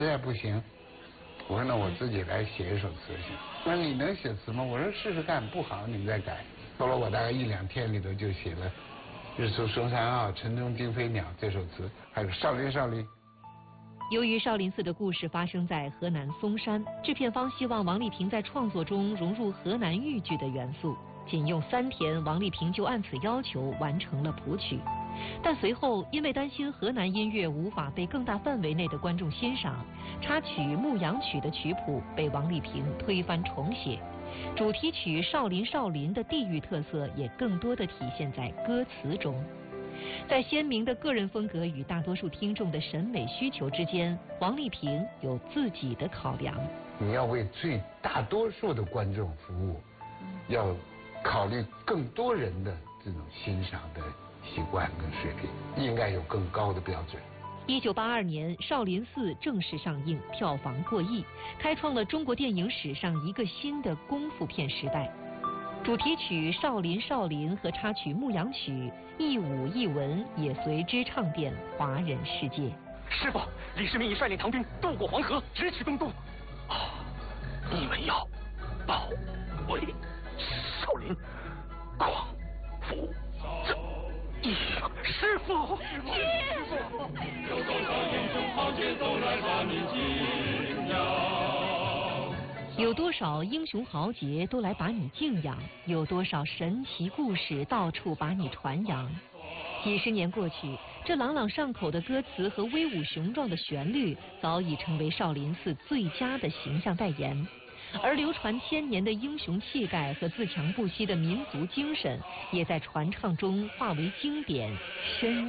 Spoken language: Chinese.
实在不行，我说那我自己来写一首词行。那你能写词吗？我说试试看，不好你们再改。后来我大概1-2天里头就写了《日出嵩山坳》《城中惊飞鸟》这首词，还有《少林少林》。 由于少林寺的故事发生在河南嵩山，制片方希望王丽萍在创作中融入河南豫剧的元素。仅用3天，王丽萍就按此要求完成了谱曲。但随后因为担心河南音乐无法被更大范围内的观众欣赏，插曲《牧羊曲》的曲谱被王丽萍推翻重写。主题曲《少林少林》的地域特色也更多地体现在歌词中。在鲜明的个人风格与大多数听众的审美需求之间，王丽萍有自己的考量。 你要为最大多数的观众服务，要考虑更多人的这种欣赏的习惯跟水平，应该有更高的标准。 1982年，《少林寺》正式上映，票房过亿，开创了中国电影史上一个新的功夫片时代。主题曲《少林少林》和插曲《牧羊曲》一舞一文也随之唱遍华人世界。 师父，李世民已率领唐兵渡过黄河，直取东都。你们要保卫少林、匡扶正义。师父， 有多少英雄豪杰都来把你敬仰。 有多少英雄豪杰都来把你敬仰，有多少神奇故事到处把你传扬。几十年过去，这朗朗上口的歌词和威武雄壮的旋律早已成为少林寺最佳的形象代言，而流传1000年的英雄气概和自强不息的民族精神也在传唱中化为经典，深